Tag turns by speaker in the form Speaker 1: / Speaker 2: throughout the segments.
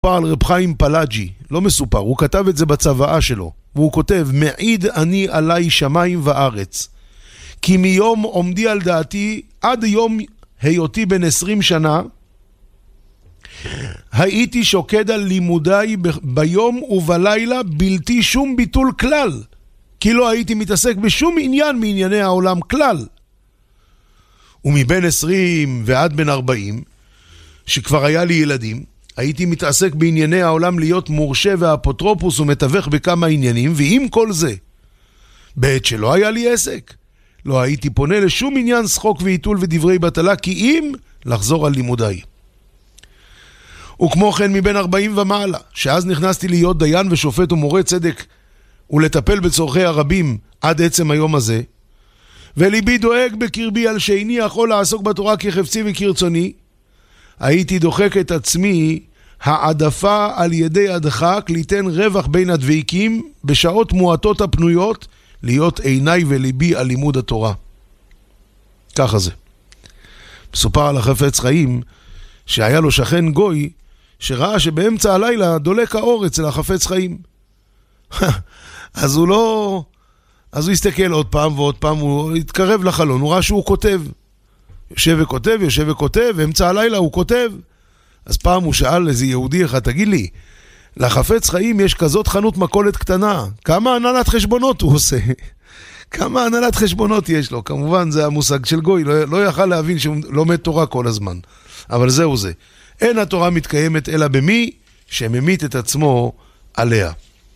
Speaker 1: על רב חיים פלאג'י, לא מסופר, הוא כתב את זה בצוואה שלו, והוא כותב, מעיד אני עלי שמיים וארץ, כי מיום עומדי על דעתי עד יום היותי בן 20 שנה, הייתי שוקד על לימודיי ביום ובלילה בלתי שום ביטול כלל, כי לא הייתי מתעסק בשום עניין מענייני העולם כלל. ומבין 20 ועד בן 40, שכבר היה לי ילדים, הייתי מתעסק בענייני העולם להיות מורשה ואפוטרופוס ומתווך בכמה עניינים, ועם כל זה, בעת שלא היה לי עסק, לא הייתי פונה לשום עניין שחוק ועיתול ודברי בטלה, כי אם לחזור על לימודיי. וכמו כן מבין 40 ומעלה, שאז נכנסתי להיות דיין ושופט ומורה צדק, ולטפל בצורכי הרבים עד עצם היום הזה, וליבי דואג בקרבי על שאיני יכול לעסוק בתורה כחפצי וכרצוני, הייתי דוחק את עצמי העדפה על ידי הדחק ליתן רווח בין הדבקים בשעות מועטות הפנויות להיות עיניי וליבי על לימוד התורה. ככה זה. מסופר על החפץ חיים שהיה לו שכן גוי שראה שבאמצע הלילה דולק האור אצל החפץ חיים. אז הוא הסתכל עוד פעם ועוד פעם, הוא התקרב לחלון, הוא ראה שהוא כותב. יושב וכותב, ואמצע הלילה הוא כותב. אז פעם הוא שאל איזה יהודי אחד, תגיד לי, לחפץ חיים יש כזאת חנות מכולת קטנה, כמה הנהלת חשבונות הוא עושה? כמה הנהלת חשבונות יש לו? כמובן זה המושג של גוי, לא יכל להבין שהוא לומד תורה כל הזמן. אבל זהו זה. אין התורה מתקיימת אלא במי שממית את עצמו עליה.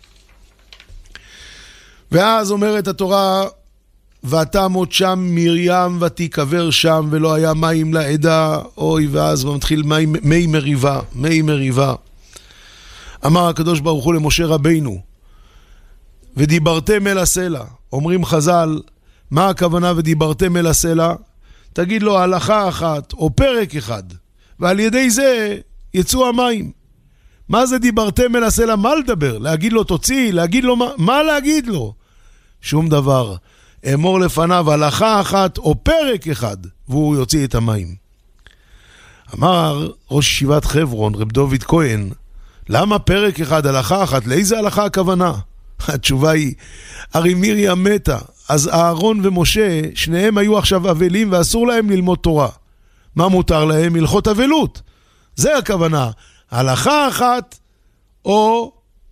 Speaker 1: ואז אומרת התורה, ותמות שם מרים ותיקבר שם ולא היה מים לעדה, אוי, ואז מתחיל מי מריבה. אמר הקדוש ברוך הוא למשה רבינו, ודיברתם אל הסלע. אומרים חז"ל, מה הכוונה ודיברתם אל הסלע? תגיד לו הלכה אחת או פרק אחד, ועל ידי זה יצאו המים. מה זה דיברתם אל הסלע? מה לדבר? להגיד לו תוציא? להגיד לו מה להגיד לו? שום דבר. אמור לפניו הלכה אחת או פרק אחד, והוא יוציא את המים. אמר ראש ישיבת חברון, רב דוד כהן, למה פרק אחד, הלכה אחת? לאיזה הלכה הכוונה? התשובה היא, הרי מרים מתה, אז אהרון ומשה, שניהם היו עכשיו אבלים ואסור להם ללמוד תורה. מה מותר להם? הלכות אבלות. זה הכוונה. הלכה אחת או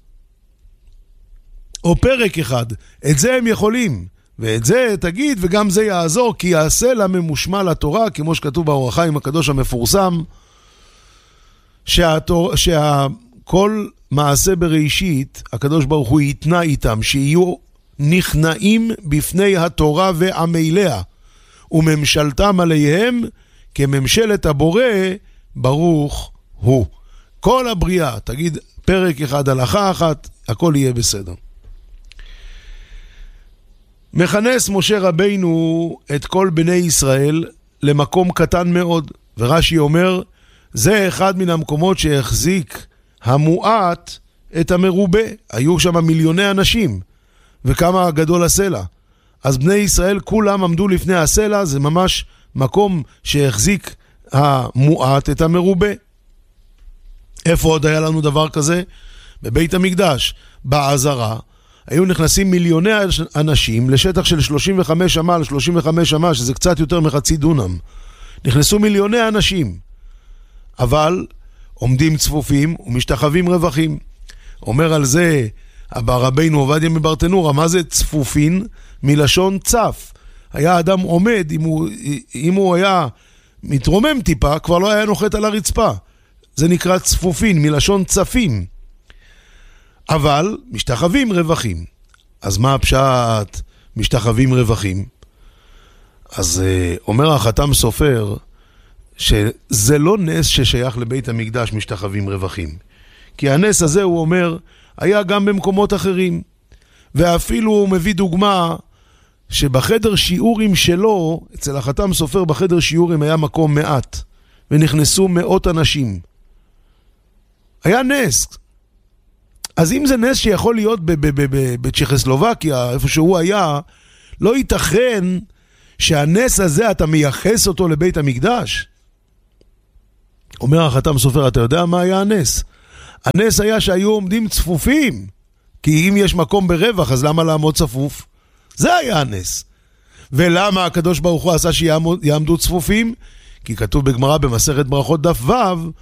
Speaker 1: פרק אחד. את זה הם יכולים. ואת זה תגיד, וגם זה יעזור, כי יעשה לה ממושמע לתורה, כמו שכתוב באור החיים הקדוש המפורסם, כל מעשה בראשית, הקדוש ברוך הוא יתנה איתם, שיהיו נכנעים בפני התורה ועמליה, וממשלתם עליהם כממשלת הבורא, ברוך הוא. כל הבריאה, תגיד פרק אחד, הלכה אחת, הכל יהיה בסדר. מכנס משה רבינו את כל בני ישראל למקום קטן מאוד, ורש"י אומר, זה אחד מן המקומות שהחזיק המועט את המרובה. היו שם מיליוני אנשים, וכמה גדול הסלע. אז בני ישראל כולם עמדו לפני הסלע, זה ממש מקום שהחזיק המועט את המרובה. איפה עוד היה לנו דבר כזה? בבית המקדש, בעזרה, היו נכנסים מיליוני אנשים לשטח של 35 אמה, 35 אמה, שזה קצת יותר מחצי דונם. נכנסו מיליוני אנשים, אבל עומדים צפופים ומשתחווים רווחים. אומר על זה רבינו עובדיה מברטנורה, מה זה צפופין? מלשון צף. היה אדם עומד, אם הוא היה מתרומם טיפה, כבר לא היה נוחת על הרצפה. זה נקרא צפופין, מלשון צפים. אבל משתחווים רווחים. אז מה הפשט משתחווים רווחים? אז אומר החתם סופר שזה לא נס ששייך לבית המקדש משתחווים רווחים. כי הנס הזה, הוא אומר, היה גם במקומות אחרים. ואפילו הוא מביא דוגמה שבחדר שיעורים שלו, אצל החתם סופר בחדר שיעורים היה מקום מעט, ונכנסו מאות אנשים. היה נס. אז אם זה נס שיכול להיות בצ'כוסלובקיה, איפה שהוא היה, לא ייתכן שהנס הזה אתה מייחס אותו לבית המקדש. אומר החתם סופר, אתה יודע מה היה הנס? הנס היה שהיו עומדים צפופים, כי אם יש מקום ברווח, אז למה לעמוד צפוף? זה היה הנס. ולמה הקדוש ברוך הוא עשה שיעמדו צפופים? כי כתוב בגמרא במסכת ברכות דף ו'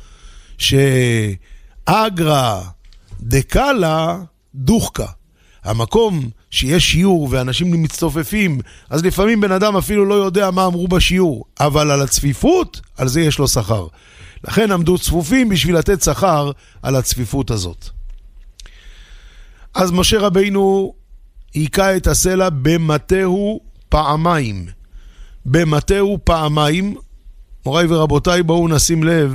Speaker 1: שאגרא דקלה דוחקה. המקום שיש שיעור ואנשים מצטופפים, אז לפעמים בן אדם אפילו לא יודע מה אמרו בשיעור, אבל על הצפיפות, על זה יש לו שכר. לכן עמדו צפופים בשביל לתת שכר על הצפיפות הזאת. אז משה רבינו היכה את הסלע במטהו פעמיים. במטהו פעמיים, מוריי ורבותיי, בואו נשים לב,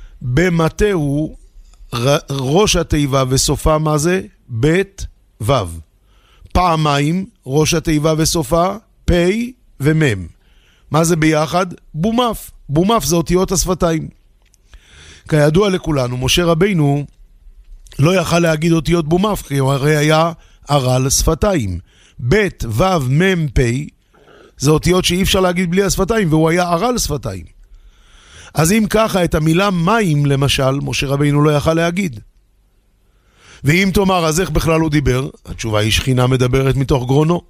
Speaker 1: במטהו ראש התיבה וסופה מה זה? בית ו'. פעמיים ראש התיבה וסופה פי ומם. מה זה ביחד? בומף. בומף זה אותיות השפתיים. כידוע לכולנו, משה רבינו לא יכל להגיד אותיות בומף, כי הוא הרי היה ערל שפתיים. בית ו' מם פי זה אותיות שאי אפשר להגיד בלי השפתיים, והוא היה ערל שפתיים. אז אם ככה, את המילה מים למשל, משה רבינו לא יכל להגיד. ואם תאמר, אז איך בכלל הוא דיבר? התשובה היא שכינה מדברת מתוך גרונו.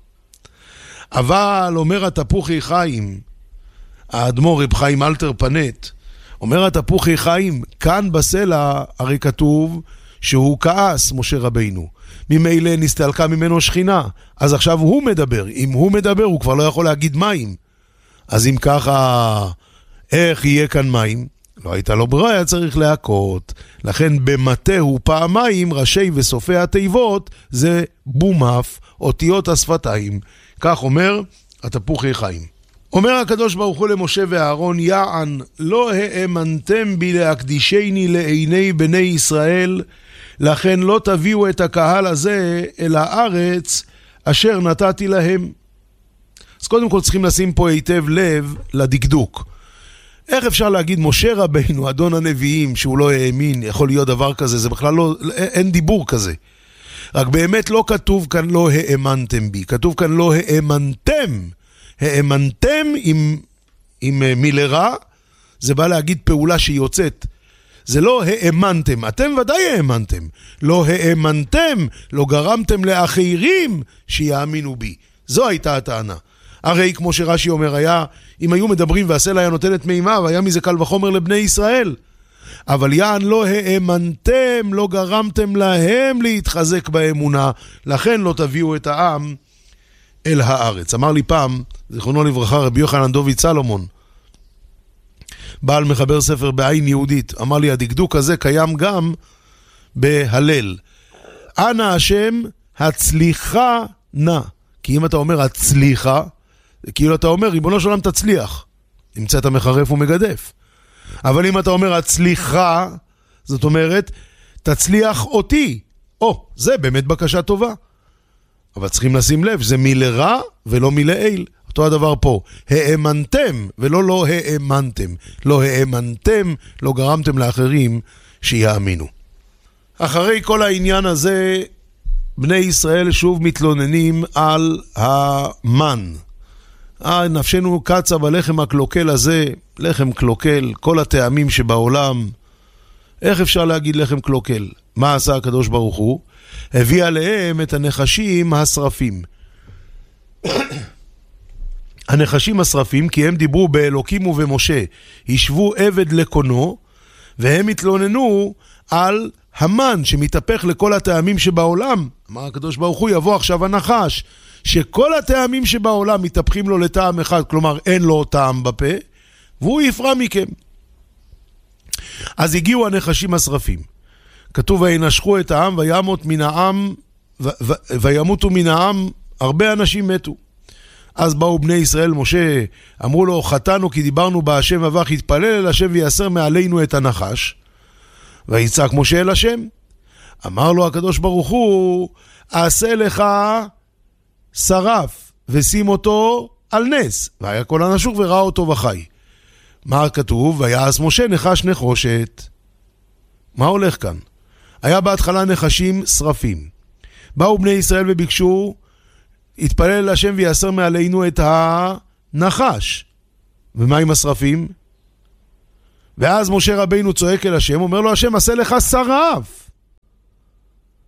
Speaker 1: אבל אומר התפוחי חיים, האדמו"ר רב חיים אלתר פנט, אומר התפוחי חיים, כאן בסלע הרי כתוב שהוא כעס משה רבינו. ממילא נסתלקה ממנו שכינה. אז עכשיו הוא מדבר. אם הוא מדבר, הוא כבר לא יכול להגיד מים. אז אם ככה, איך יהיה כאן מים? לא הייתה לו ברירה, היה צריך להכות. לכן במטהו פעמיים, ראשי וסופי התיבות, זה בומף, אותיות השפתיים. כך אומר התפוחי חיים. אומר הקדוש ברוך הוא למשה ואהרון, יען לא האמנתם בי להקדישני לעיני בני ישראל, לכן לא תביאו את הקהל הזה אל הארץ אשר נתתי להם. אז קודם כל צריכים לשים פה היטב לב לדקדוק. איך אפשר להגיד משה רבינו, אדון הנביאים, שהוא לא האמין, יכול להיות דבר כזה? זה בכלל לא, אין דיבור כזה. רק באמת לא כתוב כאן לא האמנתם בי, כתוב כאן לא האמנתם. האמנתם עם מילרה, זה בא להגיד פעולה שיוצאת. זה לא האמנתם, אתם ודאי האמנתם. לא האמנתם, לא גרמתם לאחרים שיאמינו בי. זו הייתה הטענה. הרי כמו שרש"י אומר, היה, אם היו מדברים והסלע היה נותנת מימה, והיה מזה קל וחומר לבני ישראל. אבל יען לא האמנתם, לא גרמתם להם להתחזק באמונה, לכן לא תביאו את העם אל הארץ. אמר לי פעם, זיכרונו לברכה, רבי יוחנן דוד סלומון, בעל מחבר ספר בעין יהודית, אמר לי, הדקדוק הזה קיים גם בהלל. אנא השם הצליחה נא. כי אם אתה אומר הצליחה, כאילו אתה אומר, ריבונו של עולם תצליח. נמצאת המחרף ומגדף. אבל אם אתה אומר הצליחה, זאת אומרת, תצליח אותי. זה באמת בקשה טובה. אבל צריכים לשים לב, זה מלרע ולא מלעיל. אותו הדבר פה. האמנתם ולא לא האמנתם. לא האמנתם, לא גרמתם לאחרים שיאמינו. אחרי כל העניין הזה, בני ישראל שוב מתלוננים על המן. נפשנו קצה בלחם הקלוקל הזה, לחם קלוקל, כל הטעמים שבעולם. איך אפשר להגיד לחם קלוקל? מה עשה הקדוש ברוך הוא? הביא עליהם את הנחשים השרפים. הנחשים השרפים, כי הם דיברו באלוקים ובמשה, ישבו עבד לקונו, והם התלוננו על המן שמתהפך לכל הטעמים שבעולם. אמר הקדוש ברוך הוא, יבוא עכשיו הנחש, שכל הטעמים שבעולם מתהפכים לו לטעם אחד, כלומר אין לו טעם בפה, והוא יפרע מכם. אז הגיעו הנחשים השרפים. כתוב, וינשכו את העם וימותו מן העם, הרבה אנשים מתו. אז באו בני ישראל, משה, אמרו לו, חטאנו כי דיברנו בהשם אבך, יתפלל אל השם ויסר מעלינו את הנחש. ויצעק משה אל השם. אמר לו הקדוש ברוך הוא, עשה לך שרף ושים אותו על נס. והיה כל הנשוך וראה אותו וחי. מה כתוב? ויעש משה נחש נחושת. מה הולך כאן? היה בהתחלה נחשים שרפים. באו בני ישראל וביקשו, התפלל אל השם ויסר מעלינו את הנחש. ומה עם השרפים? ואז משה רבינו צועק אל השם, אומר לו, השם עשה לך שרף.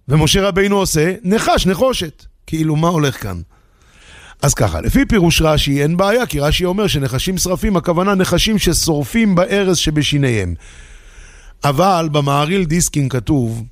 Speaker 1: ומשה רבינו עושה נחש, נחושת. כאילו, מה הולך כאן? אז ככה, לפי פירוש רש"י אין בעיה, כי רש"י אומר שנחשים שרפים, הכוונה נחשים ששורפים בארז שבשיניהם. אבל במהרי"ל דיסקין כתוב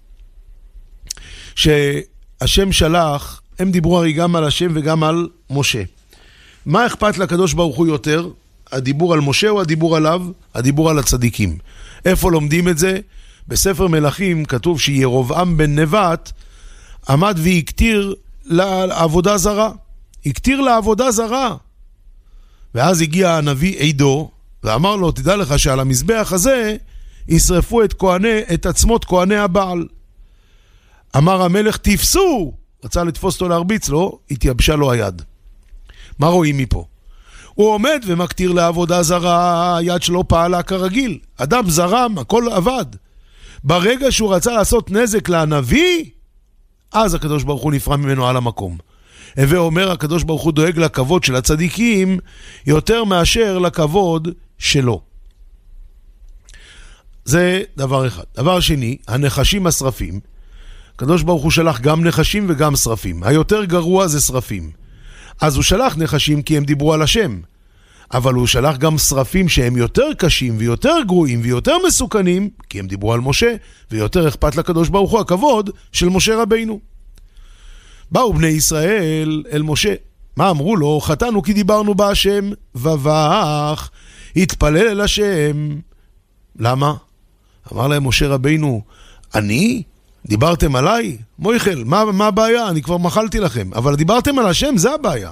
Speaker 1: שהשם שלח, הם דיברו הרי גם על השם וגם על משה. מה אכפת לקדוש ברוך הוא יותר? הדיבור על משה או הדיבור עליו? הדיבור על הצדיקים. איפה לומדים את זה? בספר מלכים כתוב שירבעם בן נבט עמד והקטיר לעבודה זרה. הקטיר לעבודה זרה. ואז הגיע הנביא עדו ואמר לו, תדע לך שעל המזבח הזה ישרפו את עצמות כהני הבעל. אמר המלך, תפסו! רצה לתפוס אותו להרביץ לו, התייבשה לו היד. מה רואים מפה? הוא עומד ומקטיר לעבודה זרה, היד שלו פעלה כרגיל. אדם זרם, הכל עבד. ברגע שהוא רצה לעשות נזק לנביא, אז הקדוש ברוך הוא נפרע ממנו על המקום. ואומר, הקדוש ברוך הוא דואג לכבוד של הצדיקים יותר מאשר לכבוד שלו. זה דבר אחד. דבר שני, הנחשים השרפים. הקדוש ברוך הוא שלח גם נחשים וגם שרפים. היותר גרוע זה שרפים. אז הוא שלח נחשים כי הם דיברו על השם. אבל הוא שלח גם שרפים שהם יותר קשים ויותר גרועים ויותר מסוכנים, כי הם דיברו על משה, ויותר אכפת לקדוש ברוך הוא הכבוד של משה רבינו. באו בני ישראל אל משה. מה אמרו לו? חטאנו כי דיברנו בהשם, ובך התפלל אל השם. למה? אמר להם משה רבינו, אני? דיברתם עליי? מויכל, מה הבעיה? אני כבר מחלתי לכם. אבל דיברתם על השם, זה הבעיה.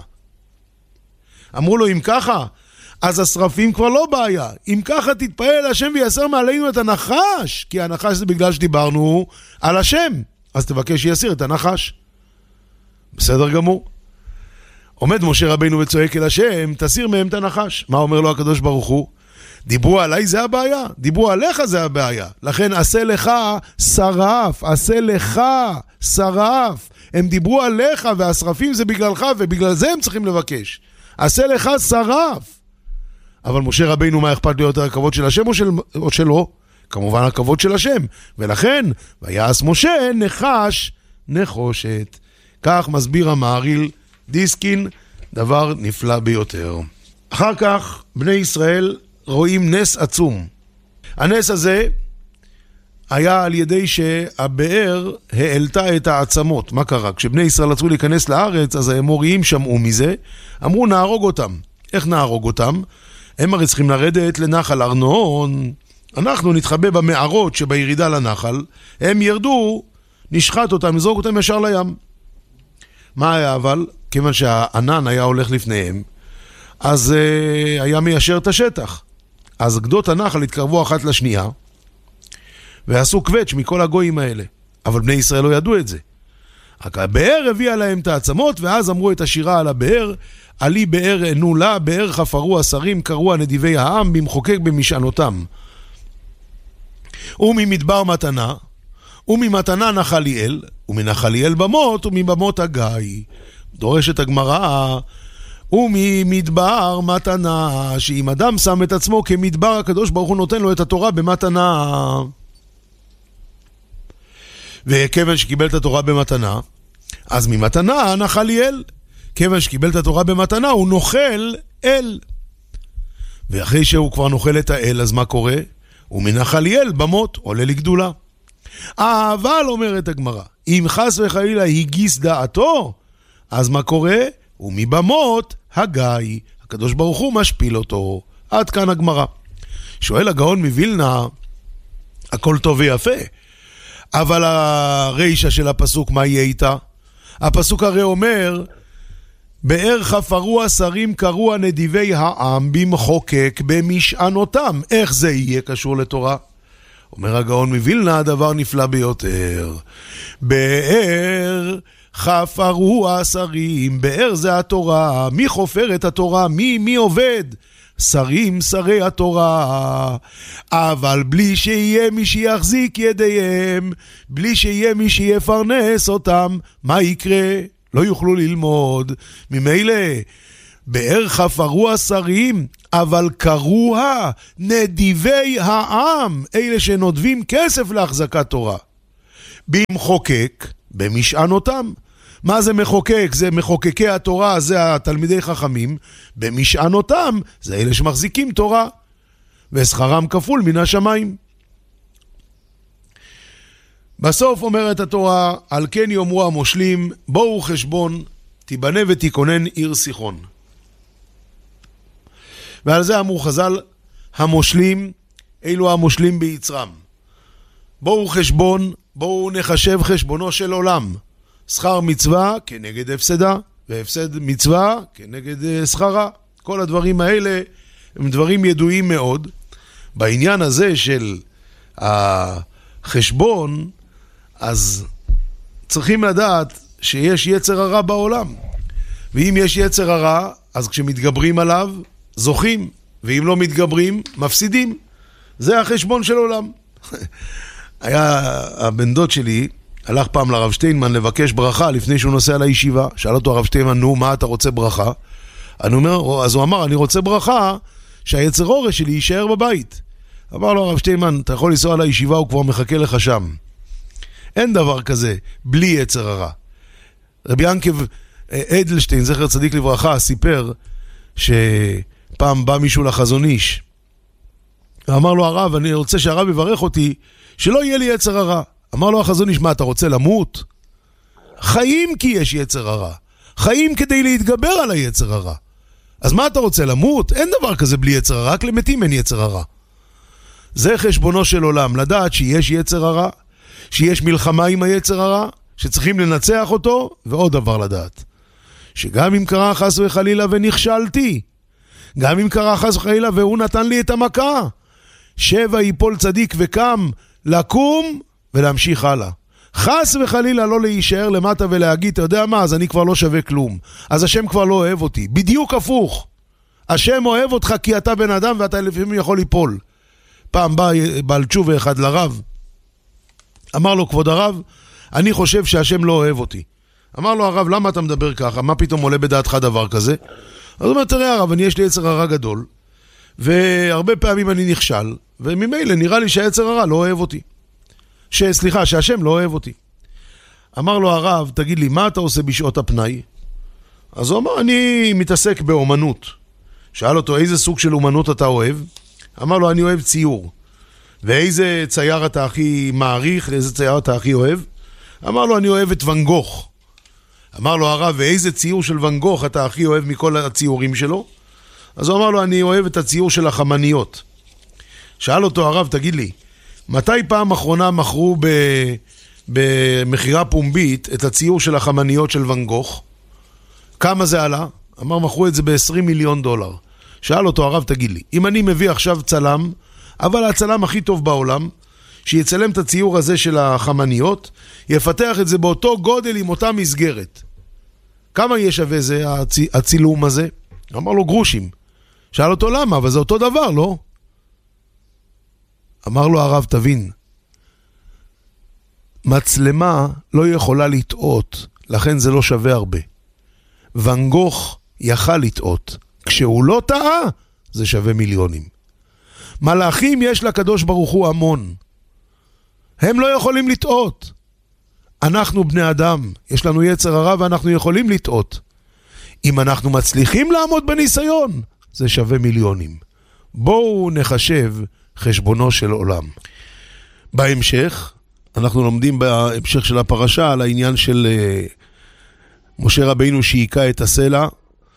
Speaker 1: אמרו לו, אם ככה, אז השרפים כבר לא בעיה. אם ככה תתפעל אל השם ויסר מעלינו את הנחש, כי הנחש זה בגלל שדיברנו על השם. אז תבקש שיסיר את הנחש. בסדר גמור. עומד משה רבינו וצועק אל השם, תסיר מהם את הנחש. מה אומר לו הקדוש ברוך הוא? דיברו עליי זה הבעיה, דיברו עליך זה הבעיה. לכן עשה לך שרף, עשה לך שרף. הם דיברו עליך והשרפים זה בגללך ובגלל זה הם צריכים לבקש. עשה לך שרף. אבל משה רבינו מה אכפת לי יותר, הכבוד של השם או שלו? כמובן הכבוד של השם. ולכן ויעש משה נחש נחושת. כך מסביר המהרי"ל דיסקין, דבר נפלא ביותר. אחר כך בני ישראל רואים נס עצום. הנס הזה היה על ידי שהבאר העלתה את העצמות. מה קרה? כשבני ישראל רצו להיכנס לארץ, אז האמוריים שמעו מזה, אמרו נהרוג אותם. איך נהרוג אותם? הם הרי צריכים לרדת לנחל ארנון, אנחנו נתחבא במערות שבירידה לנחל, הם ירדו, נשחט אותם, נזרוק אותם ישר לים. מה היה אבל? כיוון שהענן היה הולך לפניהם, אז היה מיישר את השטח. אז גדות הנחל התקרבו אחת לשנייה, ועשו קווץ' מכל הגויים האלה. אבל בני ישראל לא ידעו את זה. הבאר הביאה להם את העצמות, ואז אמרו את השירה על הבאר, עלי באר ענו לה, באר חפרו השרים, קראו נדיבי העם, במחוקק במשענותם. וממדבר מתנה, וממתנה נחליאל, ומנחליאל במות, ומבמות הגיא. דורשת הגמרא, וממדבר מתנה, שאם אדם שם את עצמו כמדבר, הקדוש ברוך הוא נותן לו את התורה במתנה. וכיוון שקיבל את התורה במתנה, אז ממתנה נחליאל. כיוון שקיבל את התורה במתנה, הוא נוכל אל. ואחרי שהוא כבר נוכל את האל, אז מה קורה? הוא מנחליאל במות, עולה לגדולה. אבל אומרת הגמרא, אם חס וחלילה הגיס דעתו, אז מה קורה? הוא מבמות הגיא. הקדוש ברוך הוא משפיל אותו. עד כאן הגמרא. שואל הגאון מווילנה, הכל טוב ויפה, אבל הרישה של הפסוק, מה יהיה איתה? הפסוק הרי אומר, באר חפרו השרים, קראו נדיבי העם, במחוקק במשענותם. איך זה יהיה קשור לתורה? אומר הגאון מווילנה, הדבר נפלא ביותר. באר חפרו השרים, באר זה התורה. מי חופר את התורה? מי עובד? שרים, שרי התורה. אבל בלי שיהיה מי שיחזיק ידיהם, בלי שיהיה מי שיפרנס אותם, מה יקרה? לא יוכלו ללמוד. ממילא באר חפרו השרים, אבל קרוה נדיבי העם, אלה שנודבים כסף להחזקת תורה. במחוקק, במשענותם. מה זה מחוקק? זה מחוקקי התורה, זה התלמידי חכמים. במשענותם זה אלה שמחזיקים תורה. ושכרם כפול מן השמיים. בסוף אומרת התורה, על כן יאמרו המושלים, בואו חשבון, תיבנה ותיכונן עיר סיחון. ועל זה אמרו חז"ל, המושלים, אלו המושלים ביצרם. בואו חשבון, בואו נחשב חשבונו של עולם. שכר מצווה כנגד הפסדה, והפסד מצווה כנגד שכרה. כל הדברים האלה הם דברים ידועים מאוד. בעניין הזה של החשבון, אז צריכים לדעת שיש יצר הרע בעולם. ואם יש יצר הרע, אז כשמתגברים עליו, זוכים. ואם לא מתגברים, מפסידים. זה החשבון של עולם. היה הבן דוד שלי, הלך פעם לרב שטיינמן לבקש ברכה לפני שהוא נוסע לישיבה. שאל אותו הרב שטיינמן, נו, מה אתה רוצה ברכה? אז הוא אמר, אני רוצה ברכה שהיצר אורה שלי יישאר בבית. אמר לו הרב שטיינמן, אתה יכול לנסוע לישיבה, הוא כבר מחכה לך שם. אין דבר כזה בלי יצר הרע. רבי ינקב אדלשטיין, זכר צדיק לברכה, סיפר שפעם בא מישהו לחזון איש. ואמר לו הרב, אני רוצה שהרב יברך אותי, שלא יהיה לי יצר הרע. אמר לו החזון איש, מה, אתה רוצה למות? חיים כי יש יצר הרע. חיים כדי להתגבר על היצר הרע. אז מה אתה רוצה למות? אין דבר כזה בלי יצר הרע, רק למתים אין יצר הרע. זה חשבונו של עולם, לדעת שיש יצר הרע, שיש מלחמה עם היצר הרע, שצריכים לנצח אותו, ועוד דבר לדעת. שגם אם קרה חס וחלילה ונכשלתי, גם אם קרה חס וחלילה והוא נתן לי את המכה, 7 ייפול צדיק וקם לקום ולהמשיך הלאה. חס וחלילה לא להישאר למטה ולהגיד, אתה יודע מה, אז אני כבר לא שווה כלום. אז השם כבר לא אוהב אותי. בדיוק הפוך. השם אוהב אותך כי אתה בן אדם ואתה לפעמים יכול ליפול. פעם בא בעל תשובה אחד לרב, אמר לו, כבוד הרב, אני חושב שהשם לא אוהב אותי. אמר לו הרב, למה אתה מדבר ככה? מה פתאום עולה בדעתך דבר כזה? אז הוא אומר, תראה הרב, אני יש לי יצר הרע גדול, והרבה פעמים אני נכשל, וממילא נראה לי שהיצר הרע לא אוהב אותי. שהשם לא אוהב אותי. אמר לו הרב, תגיד לי, מה אתה עושה בשעות הפנאי? אז הוא אמר, אני מתעסק באומנות. שאל אותו, איזה סוג של אומנות אתה אוהב? אמר לו, אני אוהב ציור. ואיזה צייר אתה הכי מעריך, איזה צייר אתה הכי אוהב? אמר לו, אני אוהב את ון גוך. אמר לו הרב, ואיזה ציור של ון גוך אתה הכי אוהב מכל הציורים שלו? אז הוא אמר לו, אני אוהב את הציור של החמניות. שאל אותו הרב, תגיד לי, מתי פעם אחרונה מכרו במחירה פומבית את הציור של החמניות של ון גוך? כמה זה עלה? אמר, מכרו את זה $20 מיליון. שאל אותו הרב, תגיד לי, אם אני מביא עכשיו צלם, אבל הצלם הכי טוב בעולם, שיצלם את הציור הזה של החמניות, יפתח את זה באותו גודל עם אותה מסגרת. כמה יהיה שווה זה, הצילום הזה? אמר לו, גרושים. שאל אותו למה, אבל זה אותו דבר, לא? אמר לו הרב, תבין, מצלמה לא יכולה לטעות, לכן זה לא שווה הרבה. ון גוך יכל לטעות. כשהוא לא טעה, זה שווה מיליונים. מלאכים יש לקדוש ברוך הוא המון. הם לא יכולים לטעות. אנחנו בני אדם, יש לנו יצר הרע ואנחנו יכולים לטעות. אם אנחנו מצליחים לעמוד בניסיון, זה שווה מיליונים. בואו נחשב חשבונו של עולם. בהמשך, אנחנו לומדים בהמשך של הפרשה על העניין של משה רבינו שהיכה את הסלע,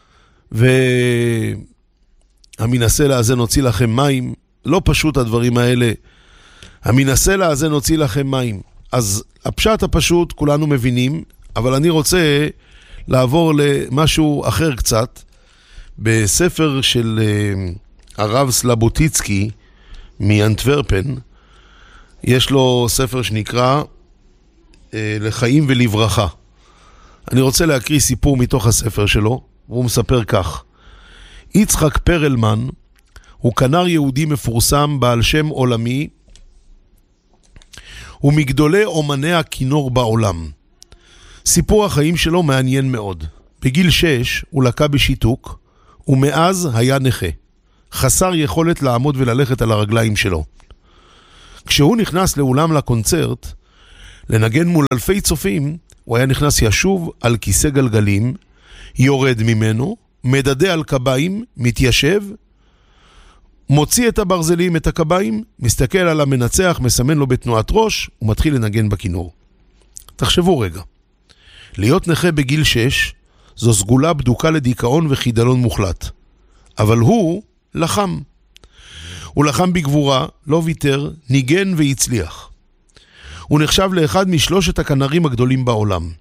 Speaker 1: ומן הסלע הזה נוציא לכם מים. לא פשוט הדברים האלה. מן הסלע הזה נוציא לכם מים. אז הפשט הפשוט כולנו מבינים, אבל אני רוצה לעבור למשהו אחר קצת. בספר של הרב סלבוטיצקי מאנטוורפן, יש לו ספר שנקרא לחיים ולברכה. אני רוצה להקריא סיפור מתוך הספר שלו, והוא מספר כך. יצחק פרלמן הוא כנר יהודי מפורסם בעל שם עולמי, ומגדולי אומני הכינור בעולם. סיפור החיים שלו מעניין מאוד. בגיל 6 הוא לקה בשיתוק, ומאז היה נכה. חסר יכולת לעמוד וללכת על הרגליים שלו. כשהוא נכנס לאולם לקונצרט, לנגן מול אלפי צופים, הוא היה נכנס ישוב על כיסא גלגלים, יורד ממנו, מדדה על קביים, מתיישב, מוציא את הברזלים, את הקביים, מסתכל על המנצח, מסמן לו בתנועת ראש, ומתחיל לנגן בכינור. תחשבו רגע, להיות נכה בגיל 6, זו סגולה בדוקה לדיכאון וחידלון מוחלט. אבל הוא לחם. הוא לחם בגבורה, לא ויתר, ניגן והצליח. הוא נחשב לאחד משלושת הכנרים הגדולים בעולם.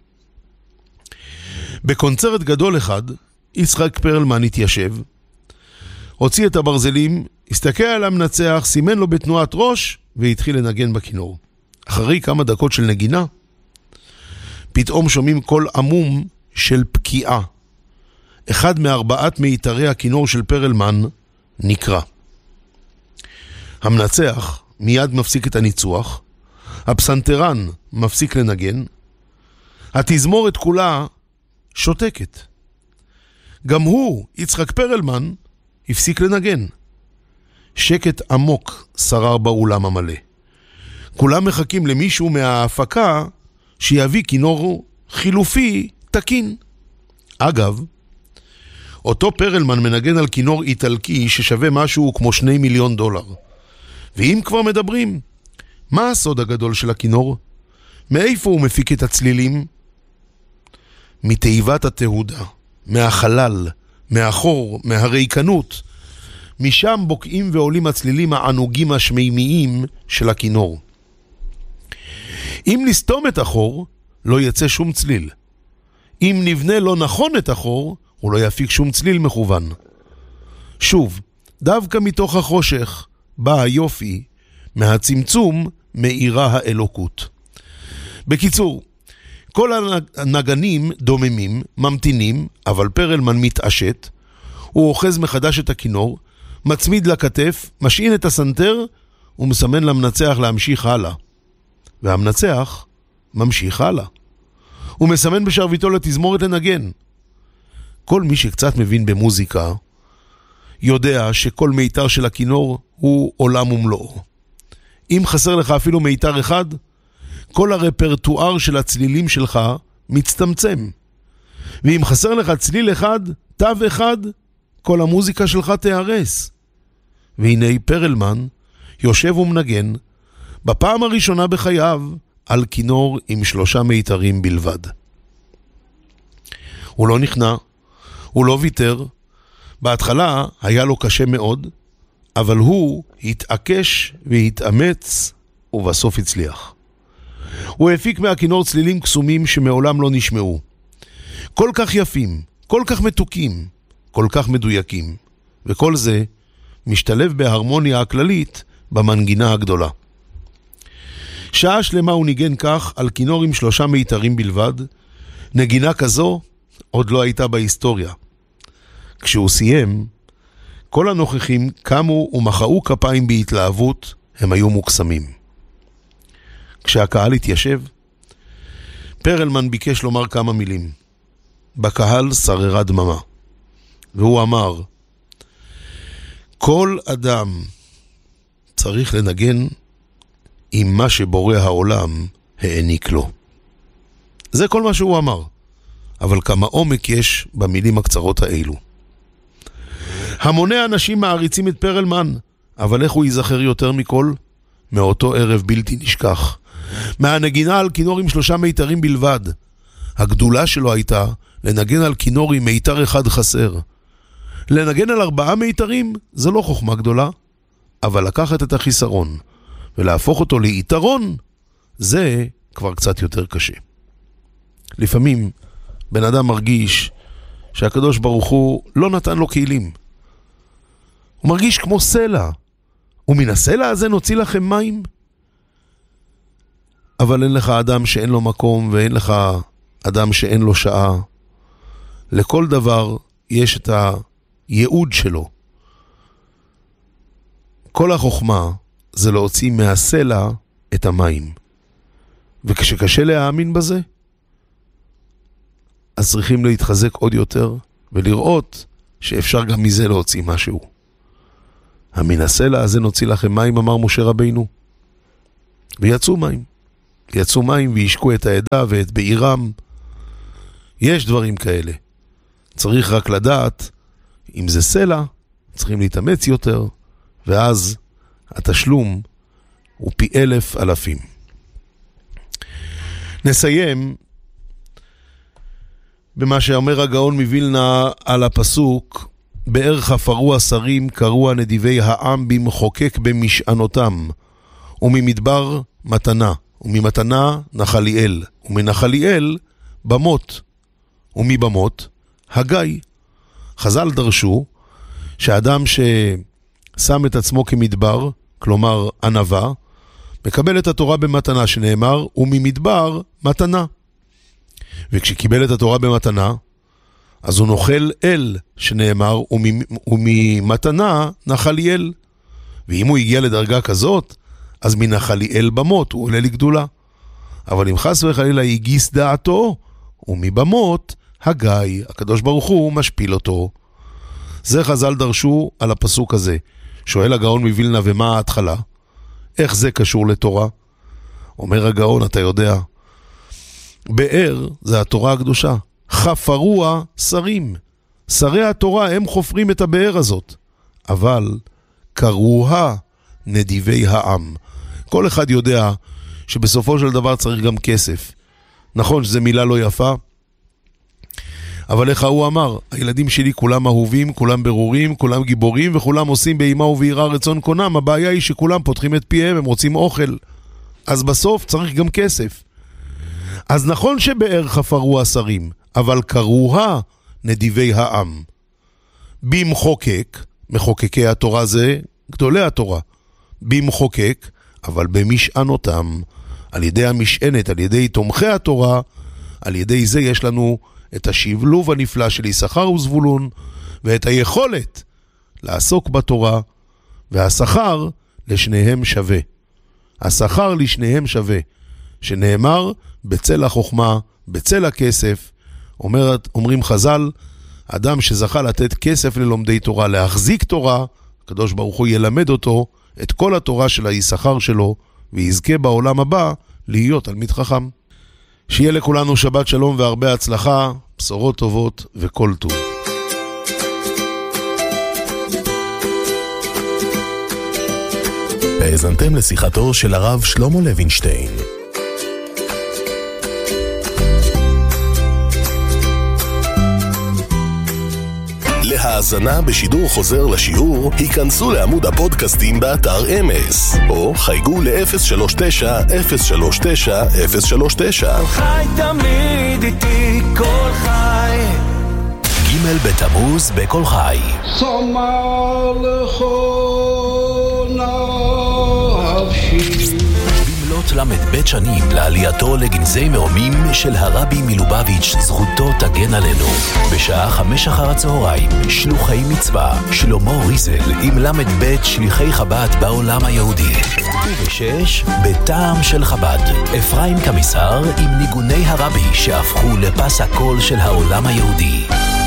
Speaker 1: בקונצרט גדול אחד, יצחק פרלמן התיישב, הוציא את הברזלים, הסתכל על המנצח, סימן לו בתנועת ראש, והתחיל לנגן בכינור. אחרי כמה דקות של נגינה, פתאום שומעים קול עמום של פקיעה. אחד מארבעת מיתרי הכינור של פרלמן נקרא. המנצח מיד מפסיק את הניצוח, הפסנתרן מפסיק לנגן, התזמורת כולה שותקת. גם הוא, יצחק פרלמן, הפסיק לנגן. שקט עמוק שרר באולם המלא. כולם מחכים למישהו מההפקה שיביא כינור חילופי תקין. אגב, אותו פרלמן מנגן על כינור איטלקי ששווה משהו כמו $2 מיליון. ואם כבר מדברים, מה הסוד הגדול של הכינור? מאיפה הוא מפיק את הצלילים? מתיבת התהודה, מהחלל, מהחור, מהריקנות. משם בוקעים ועולים הצלילים הענוגים השמימיים של הכינור. אם נסתום את החור, לא יצא שום צליל. אם נבנה לא נכון את החור, הוא לא יפיק שום צליל מכוון. שוב, דווקא מתוך החושך בא היופי, מהצמצום מאירה האלוקות. בקיצור, כל הנגנים דוממים, ממתינים, אבל פרלמן מתעשת, הוא אוחז מחדש את הכינור, מצמיד לכתף, משעין את הסנטר, ומסמן למנצח להמשיך הלאה. והמנצח ממשיך הלאה. הוא מסמן בשרביטו לתזמורת לנגן. כל מי שקצת מבין במוזיקה, יודע שכל מיתר של הכינור הוא עולם ומלואו. אם חסר לך אפילו מיתר אחד, כל הרפרטואר של הצלילים שלך מצטמצם. ואם חסר לך צליל אחד, תו אחד, כל המוזיקה שלך תיהרס. והנה פרלמן יושב ומנגן בפעם הראשונה בחייו על כינור עם 3 מיתרים בלבד. הוא לא נכנע, הוא לא ויתר. בהתחלה היה לו קשה מאוד, אבל הוא התעקש והתאמץ ובסוף הצליח. הוא הפיק מהכינור צלילים קסומים שמעולם לא נשמעו. כל כך יפים, כל כך מתוקים, כל כך מדויקים. וכל זה משתלב בהרמוניה הכללית במנגינה הגדולה. שעה שלמה הוא ניגן כך על כינור עם 3 מיתרים בלבד. נגינה כזו עוד לא הייתה בהיסטוריה. כשהוא סיים, כל הנוכחים קמו ומחאו כפיים בהתלהבות, הם היו מוקסמים. כשהקהל התיישב, פרלמן ביקש לומר כמה מילים. בקהל שררה דממה, והוא אמר, כל אדם צריך לנגן עם מה שבורא העולם העניק לו. זה כל מה שהוא אמר, אבל כמה עומק יש במילים הקצרות האלו. המוני אנשים מעריצים את פרלמן, אבל איך הוא ייזכר יותר מכל? מאותו ערב בלתי נשכח. מהנגינה על כינור עם 3 מיתרים בלבד. הגדולה שלו הייתה לנגן על כינור עם מיתר אחד חסר. לנגן על 4 מיתרים זה לא חוכמה גדולה, אבל לקחת את החיסרון ולהפוך אותו ליתרון, זה כבר קצת יותר קשה. לפעמים בן אדם מרגיש שהקדוש ברוך הוא לא נתן לו כלים. הוא מרגיש כמו סלע. ומן הסלע הזה נוציא לכם מים? אבל אין לך אדם שאין לו מקום, ואין לך אדם שאין לו שעה. לכל דבר יש את הייעוד שלו. כל החוכמה זה להוציא מהסלע את המים. וכשקשה להאמין בזה, אז צריכים להתחזק עוד יותר, ולראות שאפשר גם מזה להוציא משהו. מן הסלע הזה נוציא לכם מים, אמר משה רבינו. ויצאו מים. יצאו מים וישקו את העדה ואת בעירם. יש דברים כאלה. צריך רק לדעת, אם זה סלע, צריכים להתאמץ יותר, ואז התשלום הוא פי 1,000 אלפים. נסיים במה שאומר הגאון מווילנה על הפסוק, באר חפרו השרים, קראו הנדיבי העם במחוקק במשענותם, וממדבר מתנה, וממתנה נחליאל, ומנחליאל במות, ומבמות הגיא. חז"ל דרשו שאדם ששם את עצמו כמדבר, כלומר ענווה, מקבל את התורה במתנה, שנאמר, וממדבר מתנה. וכשקיבל את התורה במתנה, אז הוא נוכל אל, שנאמר, וממתנה נחליאל. ואם הוא הגיע לדרגה כזאת, אז מנחליאל במות הוא עולה לגדולה. אבל אם חס וחלילה הגיס דעתו, ומבמות הגיא, הקדוש ברוך הוא משפיל אותו. זה חז"ל דרשו על הפסוק הזה. שואל הגאון מווילנה, ומה ההתחלה? איך זה קשור לתורה? אומר הגאון, אתה יודע, באר זה התורה הקדושה. חפרוה שרים. שרי התורה הם חופרים את הבאר הזאת. אבל קרוה נדיבי העם. כל אחד יודע שבסופו של דבר צריך גם כסף. נכון שזו מילה לא יפה, אבל איך הוא אמר, הילדים שלי כולם אהובים, כולם ברורים, כולם גיבורים, וכולם עושים באימה וביראה רצון קונם. הבעיה היא שכולם פותחים את פיהם, הם רוצים אוכל. אז בסוף צריך גם כסף. אז נכון שבאר חפרו השרים, אבל קרוה נדיבי העם. במחוקק, מחוקקי התורה זה גדולי התורה, במחוקק, אבל במשענותם, על ידי המשענת, על ידי תומכי התורה, על ידי זה יש לנו את השילוב הנפלא של יששכר וזבולון, ואת היכולת לעסוק בתורה, והשכר לשניהם שווה. השכר לשניהם שווה, שנאמר בצל החוכמה, בצל הכסף. אומרים חז"ל, אדם שזכה לתת כסף ללומדי תורה, להחזיק תורה, הקדוש ברוך הוא ילמד אותו את כל התורה של היששכר שלו, ויזכה בעולם הבא להיות תלמיד חכם. שיהיה לכולנו שבת שלום והרבה הצלחה, בשורות טובות וכל טוב.
Speaker 2: האזנתם לשיחתו של הרב שלמה לוינשטיין. להאזנה בשידור חוזר לשיעור, היכנסו לעמוד הפודקאסטים באתר אמס, או חייגו ל-039-039-039.
Speaker 3: חי תמיד איתי כל חי.
Speaker 2: ג' בתמוז בכל חי.
Speaker 4: סמר לכל נפשי.
Speaker 2: במלאת למד שנים לעלייתו לגנזי מרומים של הרבי מלובביץ', זכותו תגן עלינו. בשעה 5 אחר הצהריים, שלוחי מצווה, שלמה ריזל עם למד שליחי חב"ד בעולם היהודי. וב6, בטעם של חב"ד, אפרים קמיסר עם ניגוני הרבי שהפכו לפס הקול של העולם היהודי.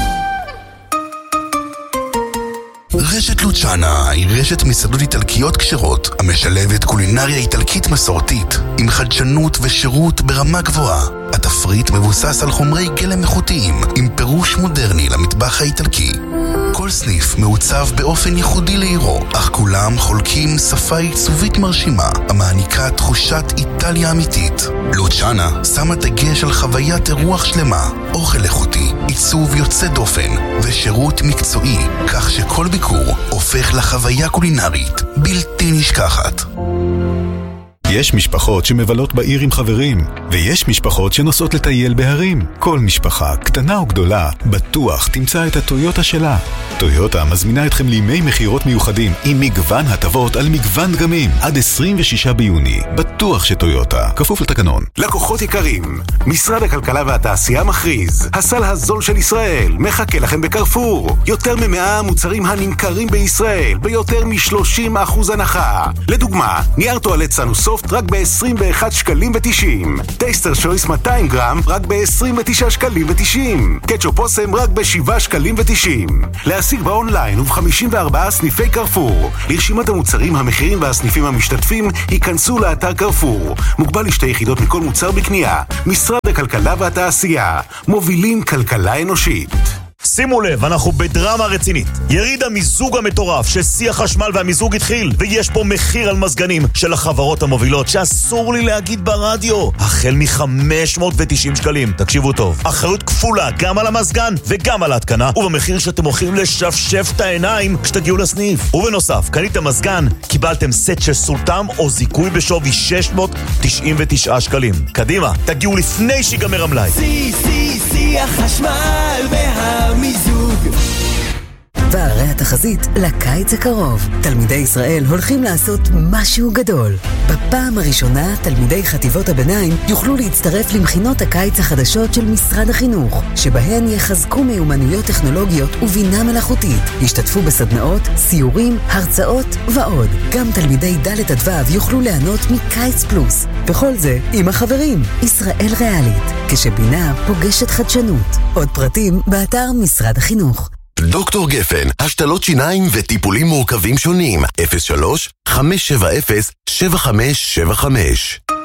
Speaker 5: רשת לוצ'אנה היא רשת מסעדות איטלקיות כשרות המשלבת קולינריה איטלקית מסורתית עם חדשנות ושירות ברמה גבוהה. התפריט מבוסס על חומרי גלם איכותיים עם פירוש מודרני למטבח האיטלקי. כל סניף מעוצב באופן ייחודי לעירו, אך כולם חולקים שפה עיצובית מרשימה המעניקה תחושת איטליה אמיתית. לוצ'אנה שמה דגש על חוויית אירוח שלמה, אוכל איכותי, עיצוב יוצא דופן ושירות מקצועי, כך שכל ביקור הופך לחוויה קולינרית בלתי נשכחת.
Speaker 6: יש משפחות שמבלות בעיר עם חברים, ויש משפחות שנוסעות לטייל בהרים. כל משפחה, קטנה או גדולה, בטוח תמצא את הטויוטה שלה. טויוטה מזמינה אתכם לימי מחירות מיוחדים עם מגוון הטבות על מגוון דגמים. עד 26 ביוני, בטוח שטויוטה, כפוף לתקנון.
Speaker 7: לקוחות יקרים, משרד הכלכלה והתעשייה מכריז, הסל הזול של ישראל מחכה לכם בקרפור. יותר מ100 מוצרים הנמכרים בישראל, ביותר מ30% הנחה. לדוגמה, נייר טואלט סנוסוף סופט רק ב-21 שקלים ו-90. טייסטר שויס 200 גרם רק ב-29 שקלים ו-90. קטשופ אוסם רק ב-7 שקלים ו-90. להשיג באונליין וב-54 סניפי קרפור. לרשימת המוצרים, המחירים והסניפים המשתתפים, ייכנסו לאתר קרפור. מוגבל לשתי יחידות מכל מוצר בקנייה. משרד הכלכלה והתעשייה. מובילים כלכלה אנושית.
Speaker 8: שימו לב, אנחנו בדרמה רצינית. יריד המיזוג המטורף ששיא החשמל והמיזוג התחיל, ויש פה מחיר על מזגנים של החברות המובילות שאסור לי להגיד ברדיו, החל מ-590 שקלים. תקשיבו טוב, אחריות כפולה גם על המזגן וגם על ההתקנה, ובמחיר שאתם הולכים לשפשף את העיניים כשתגיעו לסניף. ובנוסף, קניתם מזגן, קיבלתם סט של סולטם או זיכוי בשווי 699 שקלים. קדימה, תגיעו לפני שיגמר המלאי.
Speaker 3: שיא החשמל והמיזוג.
Speaker 9: והרי התחזית לקיץ הקרוב. תלמידי ישראל הולכים לעשות משהו גדול. בפעם הראשונה, תלמידי חטיבות הביניים יוכלו להצטרף למכינות הקיץ החדשות של משרד החינוך, שבהן יחזקו מיומנויות טכנולוגיות ובינה מלאכותית. ישתתפו בסדנאות, סיורים, הרצאות ועוד. גם תלמידי ד' עד ו' יוכלו ליהנות מקיץ פלוס. וכל זה עם החברים. ישראל ריאלית, כשבינה פוגשת חדשנות. עוד פרטים באתר משרד החינוך.
Speaker 10: דוקטור גפן, השתלות שיניים וטיפולים מורכבים שונים. 03-570-7575